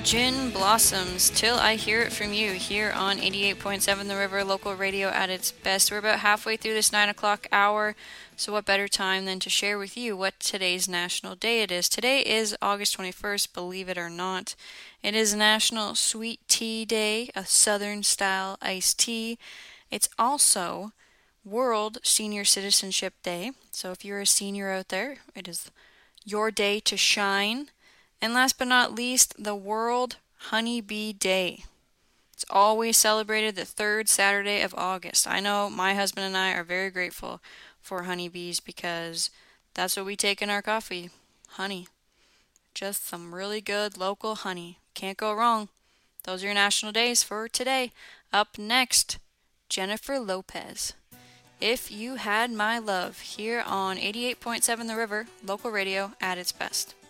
Gin blossoms till I hear it from you here on 88.7 The River, local radio at its best. We're about halfway through this 9 o'clock hour, so what better time than to share with you what today's national day it is. Today is August 21st, believe it or not. It is National Sweet Tea Day, a Southern style iced tea. It's also World Senior Citizenship Day, so if you're a senior out there, it is your day to shine. And last but not least, the World Honeybee Day. It's always celebrated the third Saturday of August. I know my husband and I are very grateful for honeybees because that's what we take in our coffee. Honey. Just some really good local honey. Can't go wrong. Those are your national days for today. Up next, Jennifer Lopez. If You Had My Love, here on 88.7 The River, local radio at its best.